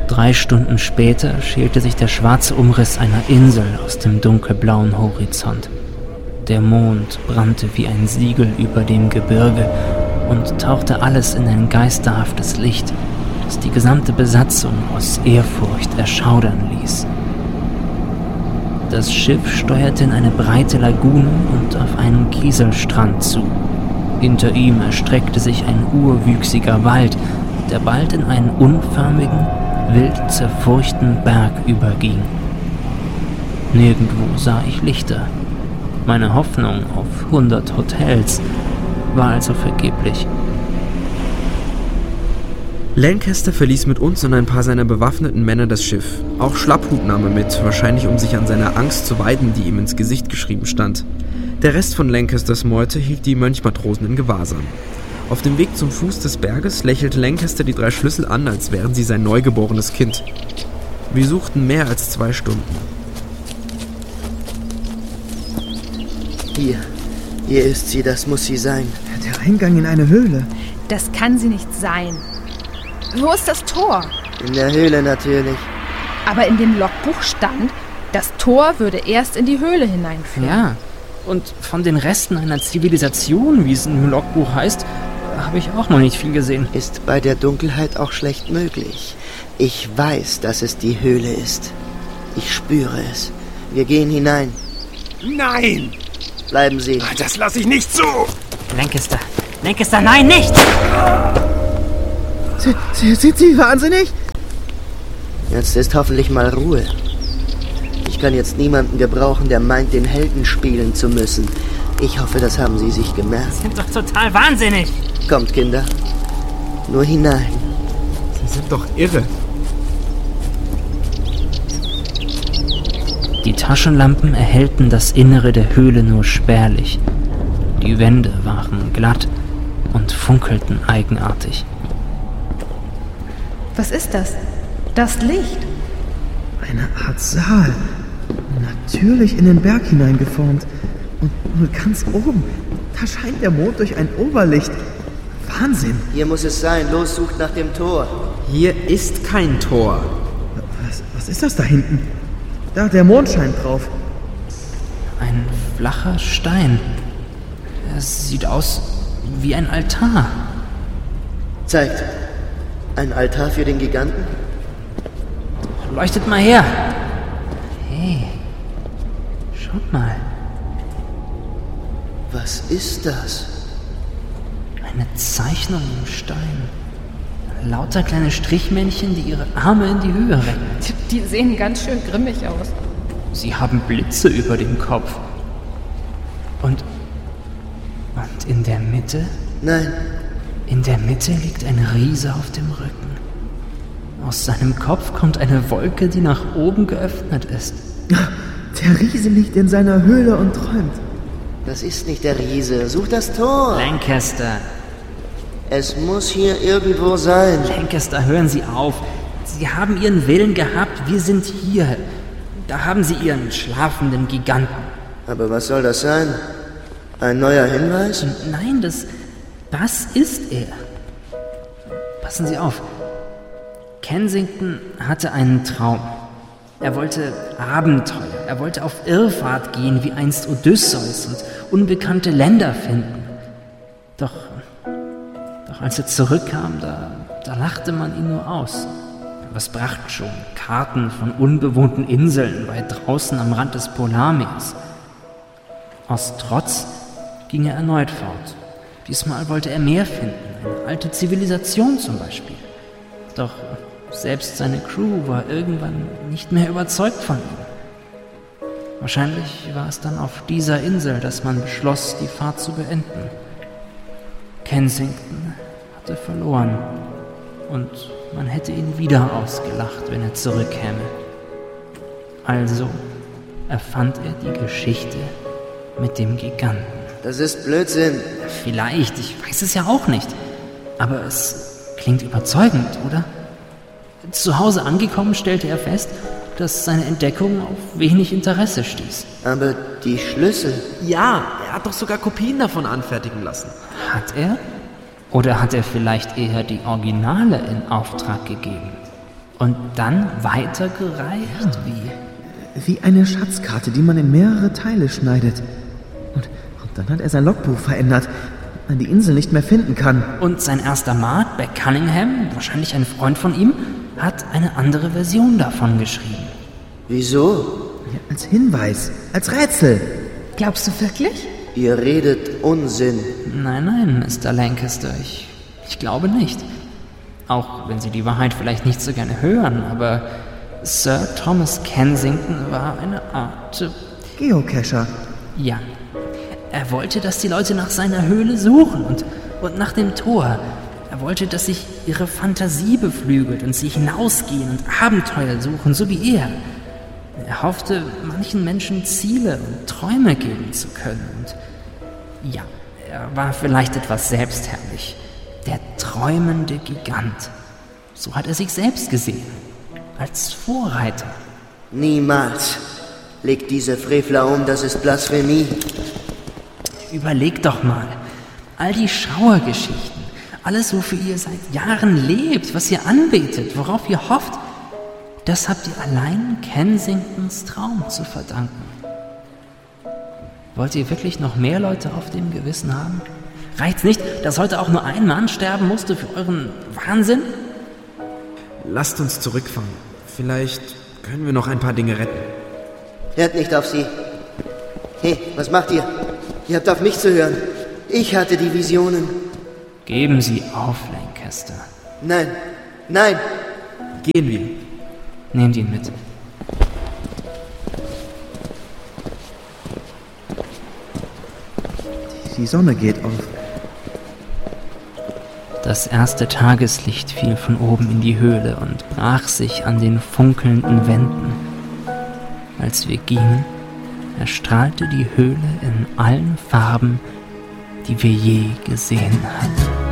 3 Stunden später schälte sich der schwarze Umriss einer Insel aus dem dunkelblauen Horizont. Der Mond brannte wie ein Siegel über dem Gebirge und tauchte alles in ein geisterhaftes Licht, das die gesamte Besatzung aus Ehrfurcht erschaudern ließ. Das Schiff steuerte in eine breite Lagune und auf einen Kieselstrand zu. Hinter ihm erstreckte sich ein urwüchsiger Wald, der bald in einen unförmigen, wild zerfurchten Berg überging. Nirgendwo sah ich Lichter. Meine Hoffnung auf 100 Hotels war also vergeblich. Lancaster verließ mit uns und ein paar seiner bewaffneten Männer das Schiff. Auch Schlapphut nahm er mit, wahrscheinlich um sich an seiner Angst zu weiden, die ihm ins Gesicht geschrieben stand. Der Rest von Lancasters Meute hielt die Mönchmatrosen in Gewahrsam. Auf dem Weg zum Fuß des Berges lächelte Lancaster die 3 Schlüssel an, als wären sie sein neugeborenes Kind. Wir suchten mehr als 2 Stunden. Hier ist sie, das muss sie sein. Der Eingang in eine Höhle. Das kann sie nicht sein. Wo ist das Tor? In der Höhle natürlich. Aber in dem Logbuch stand, das Tor würde erst in die Höhle hineinführen. Ja, und von den Resten einer Zivilisation, wie es im Logbuch heißt, habe ich auch noch nicht viel gesehen. Ist bei der Dunkelheit auch schlecht möglich. Ich weiß, dass es die Höhle ist. Ich spüre es. Wir gehen hinein. Nein! Bleiben Sie. Das lasse ich nicht zu! Lancaster, nein, nicht! Sind Sie wahnsinnig? Jetzt ist hoffentlich mal Ruhe. Ich kann jetzt niemanden gebrauchen, der meint, den Helden spielen zu müssen. Ich hoffe, das haben Sie sich gemerkt. Sie sind doch total wahnsinnig! Kommt, Kinder. Nur hinein. Sie sind doch irre. Die Taschenlampen erhellten das Innere der Höhle nur spärlich. Die Wände waren glatt und funkelten eigenartig. Was ist das? Das Licht. Eine Art Saal. Natürlich in den Berg hineingeformt. Und nur ganz oben, da scheint der Mond durch ein Oberlicht. Wahnsinn. Hier muss es sein. Los, sucht nach dem Tor. Hier ist kein Tor. Was ist das da hinten? Da, der Mond scheint drauf. Ein flacher Stein. Es sieht aus wie ein Altar. Zeigt. Ein Altar für den Giganten? Leuchtet mal her. Hey, schaut mal. Was ist das? Eine Zeichnung im Stein. Lauter kleine Strichmännchen, die ihre Arme in die Höhe recken. Die sehen ganz schön grimmig aus. Sie haben Blitze über dem Kopf. Und in der Mitte? Nein. In der Mitte liegt ein Riese auf dem Rücken. Aus seinem Kopf kommt eine Wolke, die nach oben geöffnet ist. Der Riese liegt in seiner Höhle und träumt. Das ist nicht der Riese. Such das Tor. Lancaster. Es muss hier irgendwo sein. Lancaster, hören Sie auf. Sie haben Ihren Willen gehabt. Wir sind hier. Da haben Sie Ihren schlafenden Giganten. Aber was soll das sein? Ein neuer Hinweis? Nein, das ist er. Passen Sie auf. Kensington hatte einen Traum. Er wollte Abenteuer. Er wollte auf Irrfahrt gehen wie einst Odysseus und unbekannte Länder finden. Doch als er zurückkam, da lachte man ihn nur aus. Was brachten schon Karten von unbewohnten Inseln weit draußen am Rand des Polarmeers? Aus Trotz ging er erneut fort. Diesmal wollte er mehr finden, eine alte Zivilisation zum Beispiel. Doch selbst seine Crew war irgendwann nicht mehr überzeugt von ihm. Wahrscheinlich war es dann auf dieser Insel, dass man beschloss, die Fahrt zu beenden. Kensington hatte verloren und man hätte ihn wieder ausgelacht, wenn er zurückkäme. Also erfand er die Geschichte mit dem Giganten. Das ist Blödsinn. Vielleicht, ich weiß es ja auch nicht. Aber es klingt überzeugend, oder? Zu Hause angekommen stellte er fest, dass seine Entdeckung auf wenig Interesse stieß. Aber die Schlüssel? Ja, er hat doch sogar Kopien davon anfertigen lassen. Hat er? Oder hat er vielleicht eher die Originale in Auftrag gegeben? Und dann weitergereicht? Wie eine Schatzkarte, die man in mehrere Teile schneidet. Und dann hat er sein Logbuch verändert, weil die Insel nicht mehr finden kann. Und sein erster Maat, Beck Cunningham, wahrscheinlich ein Freund von ihm, hat eine andere Version davon geschrieben. Wieso? Ja, als Hinweis, als Rätsel. Glaubst du wirklich? Ihr redet Unsinn. Nein, Mr. Lancaster, ich glaube nicht. Auch wenn Sie die Wahrheit vielleicht nicht so gerne hören, aber Sir Thomas Kensington war eine Art... Geocacher. Ja. Er wollte, dass die Leute nach seiner Höhle suchen und nach dem Tor. Er wollte, dass sich ihre Fantasie beflügelt und sie hinausgehen und Abenteuer suchen, so wie er. Er hoffte, manchen Menschen Ziele und Träume geben zu können. Und ja, er war vielleicht etwas selbstherrlich. Der träumende Gigant. So hat er sich selbst gesehen. Als Vorreiter. Niemals. Legt diese Frevler um, das ist Blasphemie. Überleg doch mal. All die Schauergeschichten. Alles, wofür ihr seit Jahren lebt, was ihr anbetet, worauf ihr hofft, das habt ihr allein Kensingtons Traum zu verdanken. Wollt ihr wirklich noch mehr Leute auf dem Gewissen haben? Reicht's nicht, dass heute auch nur ein Mann sterben musste für euren Wahnsinn? Lasst uns zurückfahren. Vielleicht können wir noch ein paar Dinge retten. Hört nicht auf sie. Hey, was macht ihr? Ihr habt auf mich zu hören. Ich hatte die Visionen. Geben Sie auf, Lancaster. Nein, nein. Gehen wir. Nehmt ihn mit. Die Sonne geht auf. Das erste Tageslicht fiel von oben in die Höhle und brach sich an den funkelnden Wänden. Als wir gingen, erstrahlte die Höhle in allen Farben, die wir je gesehen hatten.